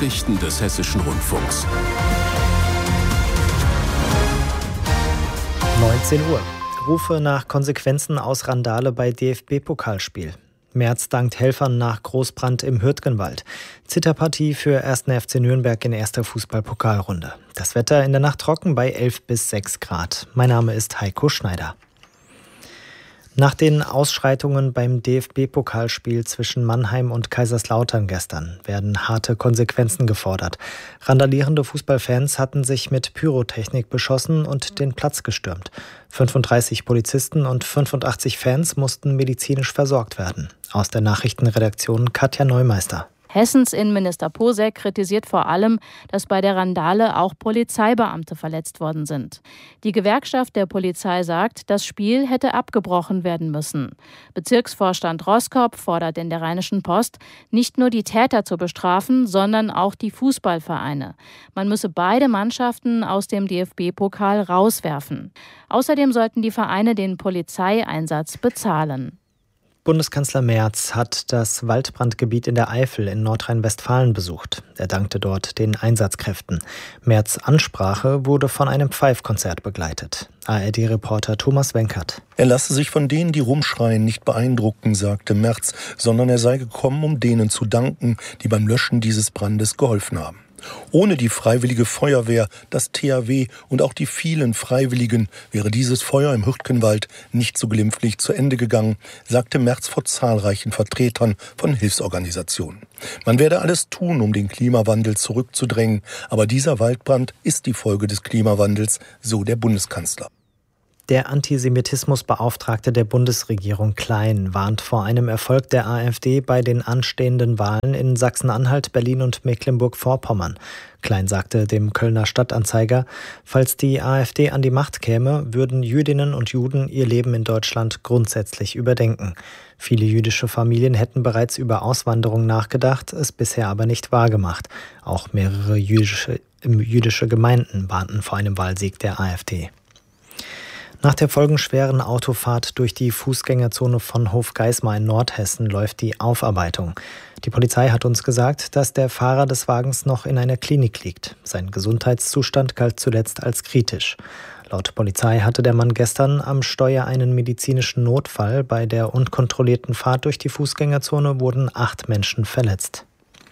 Nachrichten des Hessischen Rundfunks. 19 Uhr. Rufe nach Konsequenzen aus Randale bei DFB-Pokalspiel. Merz dankt Helfern nach Großbrand im Hürtgenwald. Zitterpartie für 1. FC Nürnberg in erster Fußball-Pokalrunde. Das Wetter in der Nacht trocken bei 11 bis 6 Grad. Mein Name ist Heiko Schneider. Nach den Ausschreitungen beim DFB-Pokalspiel zwischen Mannheim und Kaiserslautern gestern werden harte Konsequenzen gefordert. Randalierende Fußballfans hatten sich mit Pyrotechnik beschossen und den Platz gestürmt. 35 Polizisten und 85 Fans mussten medizinisch versorgt werden. Aus der Nachrichtenredaktion Katja Neumeister. Hessens Innenminister Posek kritisiert vor allem, dass bei der Randale auch Polizeibeamte verletzt worden sind. Die Gewerkschaft der Polizei sagt, das Spiel hätte abgebrochen werden müssen. Bezirksvorstand Roskop fordert in der Rheinischen Post, nicht nur die Täter zu bestrafen, sondern auch die Fußballvereine. Man müsse beide Mannschaften aus dem DFB-Pokal rauswerfen. Außerdem sollten die Vereine den Polizeieinsatz bezahlen. Bundeskanzler Merz hat das Waldbrandgebiet in der Eifel in Nordrhein-Westfalen besucht. Er dankte dort den Einsatzkräften. Merz' Ansprache wurde von einem Pfeifkonzert begleitet. ARD-Reporter Thomas Wenkert. Er lasse sich von denen, die rumschreien, nicht beeindrucken, sagte Merz, sondern er sei gekommen, um denen zu danken, die beim Löschen dieses Brandes geholfen haben. Ohne die Freiwillige Feuerwehr, das THW und auch die vielen Freiwilligen wäre dieses Feuer im Hürtgenwald nicht so glimpflich zu Ende gegangen, sagte Merz vor zahlreichen Vertretern von Hilfsorganisationen. Man werde alles tun, um den Klimawandel zurückzudrängen, aber dieser Waldbrand ist die Folge des Klimawandels, so der Bundeskanzler. Der Antisemitismusbeauftragte der Bundesregierung Klein warnt vor einem Erfolg der AfD bei den anstehenden Wahlen in Sachsen-Anhalt, Berlin und Mecklenburg-Vorpommern. Klein sagte dem Kölner Stadtanzeiger, falls die AfD an die Macht käme, würden Jüdinnen und Juden ihr Leben in Deutschland grundsätzlich überdenken. Viele jüdische Familien hätten bereits über Auswanderung nachgedacht, es bisher aber nicht wahrgemacht. Auch mehrere jüdische Gemeinden warnten vor einem Wahlsieg der AfD. Nach der folgenschweren Autofahrt durch die Fußgängerzone von Hofgeismar in Nordhessen läuft die Aufarbeitung. Die Polizei hat uns gesagt, dass der Fahrer des Wagens noch in einer Klinik liegt. Sein Gesundheitszustand galt zuletzt als kritisch. Laut Polizei hatte der Mann gestern am Steuer einen medizinischen Notfall. Bei der unkontrollierten Fahrt durch die Fußgängerzone wurden 8 Menschen verletzt.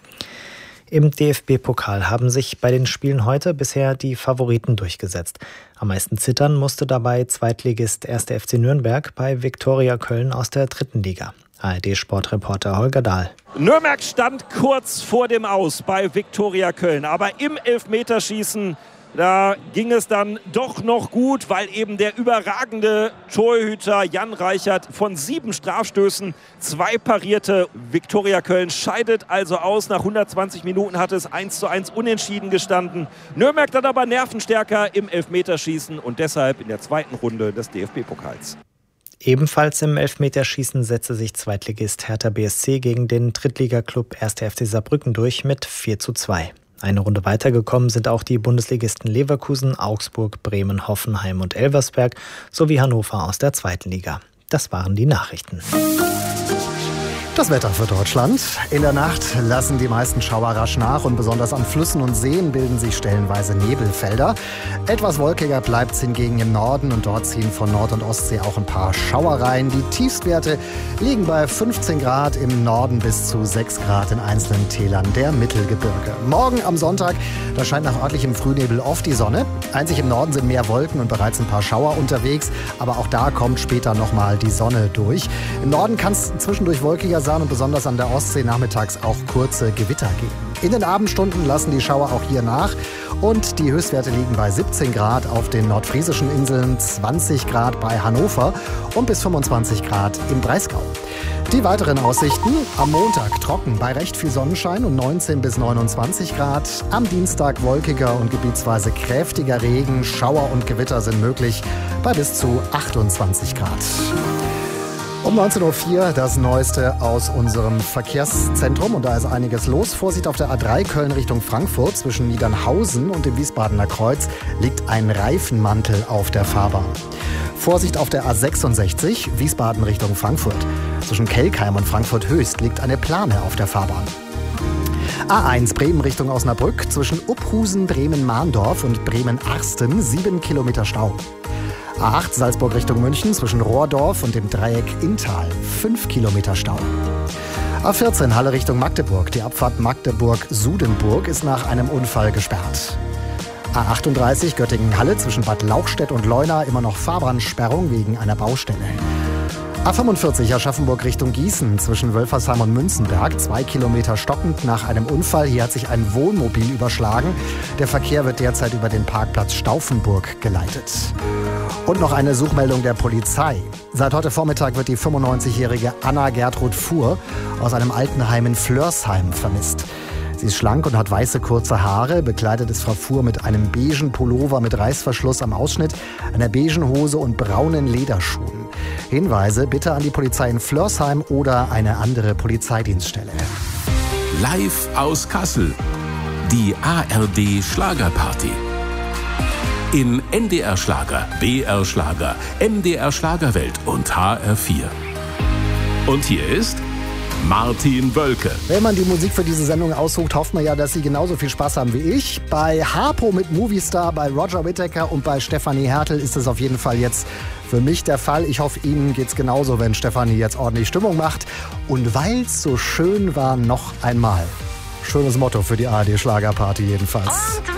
Im DFB-Pokal haben sich bei den Spielen heute bisher die Favoriten durchgesetzt. Am meisten zittern musste dabei Zweitligist 1. FC Nürnberg bei Viktoria Köln aus der 3. Liga. ARD-Sportreporter Holger Dahl. Nürnberg stand kurz vor dem Aus bei Viktoria Köln, aber im Elfmeterschießen da ging es dann doch noch gut, weil eben der überragende Torhüter Jan Reichert von 7 Strafstößen 2 parierte. Viktoria Köln scheidet also aus. Nach 120 Minuten hatte es 1:1 unentschieden gestanden. Nürnberg dann aber nervenstärker im Elfmeterschießen und deshalb in der 2. Runde des DFB-Pokals. Ebenfalls im Elfmeterschießen setzte sich Zweitligist Hertha BSC gegen den Drittligaklub 1. FC Saarbrücken durch mit 4:2. Eine Runde weitergekommen sind auch die Bundesligisten Leverkusen, Augsburg, Bremen, Hoffenheim und Elversberg sowie Hannover aus der 2. Liga. Das waren die Nachrichten. Das Wetter für Deutschland. In der Nacht lassen die meisten Schauer rasch nach und besonders an Flüssen und Seen bilden sich stellenweise Nebelfelder. Etwas wolkiger bleibt es hingegen im Norden und dort ziehen von Nord- und Ostsee auch ein paar Schauer rein. Die Tiefstwerte liegen bei 15 Grad im Norden bis zu 6 Grad in einzelnen Tälern der Mittelgebirge. Morgen am Sonntag, da scheint nach örtlichem Frühnebel oft die Sonne. Einzig im Norden sind mehr Wolken und bereits ein paar Schauer unterwegs, aber auch da kommt später nochmal die Sonne durch. Im Norden kann es zwischendurch wolkiger sein und besonders an der Ostsee nachmittags auch kurze Gewitter geben. In den Abendstunden lassen die Schauer auch hier nach und die Höchstwerte liegen bei 17 Grad auf den nordfriesischen Inseln, 20 Grad bei Hannover und bis 25 Grad im Breisgau. Die weiteren Aussichten: am Montag trocken bei recht viel Sonnenschein und 19 bis 29 Grad. Am Dienstag wolkiger und gebietsweise kräftiger Regen. Schauer und Gewitter sind möglich bei bis zu 28 Grad. Um 19.04 Uhr das Neueste aus unserem Verkehrszentrum und da ist einiges los. Vorsicht auf der A3 Köln Richtung Frankfurt. Zwischen Niedernhausen und dem Wiesbadener Kreuz liegt ein Reifenmantel auf der Fahrbahn. Vorsicht auf der A66 Wiesbaden Richtung Frankfurt. Zwischen Kelkheim und Frankfurt Höchst liegt eine Plane auf der Fahrbahn. A1 Bremen Richtung Osnabrück zwischen Uphusen, Bremen-Mahndorf und Bremen-Arsten 7 Kilometer Stau. A8 Salzburg Richtung München zwischen Rohrdorf und dem Dreieck Inntal 5 Kilometer Stau. A14 Halle Richtung Magdeburg. Die Abfahrt Magdeburg-Sudenburg ist nach einem Unfall gesperrt. A38 Göttingen-Halle zwischen Bad Lauchstädt und Leuna immer noch Fahrbahnsperrung wegen einer Baustelle. A45 Aschaffenburg Richtung Gießen zwischen Wölfersheim und Münzenberg 2 Kilometer stockend nach einem Unfall. Hier hat sich ein Wohnmobil überschlagen. Der Verkehr wird derzeit über den Parkplatz Stauffenburg geleitet. Und noch eine Suchmeldung der Polizei. Seit heute Vormittag wird die 95-jährige Anna Gertrud Fuhr aus einem Altenheim in Flörsheim vermisst. Sie ist schlank und hat weiße kurze Haare. Bekleidet ist Frau Fuhr mit einem beigen Pullover mit Reißverschluss am Ausschnitt, einer beigen Hose und braunen Lederschuhen. Hinweise bitte an die Polizei in Flörsheim oder eine andere Polizeidienststelle. Live aus Kassel. Die ARD Schlagerparty. In NDR Schlager, BR Schlager, MDR Schlagerwelt und HR4. Und hier ist Martin Wölke. Wenn man die Musik für diese Sendung aussucht, hofft man ja, dass Sie genauso viel Spaß haben wie ich. Bei Harpo mit Movistar, bei Roger Whittaker und bei Stefanie Hertel ist es auf jeden Fall jetzt für mich der Fall. Ich hoffe, Ihnen geht's genauso, wenn Stefanie jetzt ordentlich Stimmung macht. Und weil's so schön war, noch einmal. Schönes Motto für die ARD Schlagerparty jedenfalls. Und